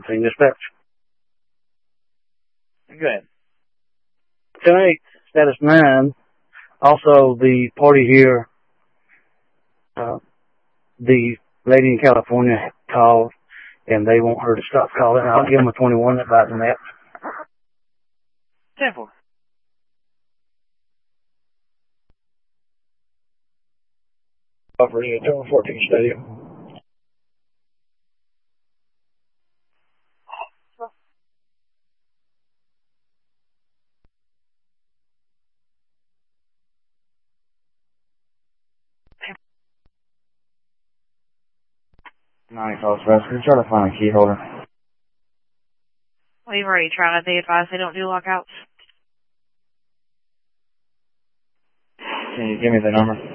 Senior dispatch. Go ahead. 10-8, status 9. Also, the party here, the lady in California called, and they want her to stop calling. I'll give them a 21 advising that. 10-4. Operating at Terminal 14 Stadium. Nine calls, rescue. Try to find a key holder. We've already tried it. They advise they don't do lockouts. Can you give me the number?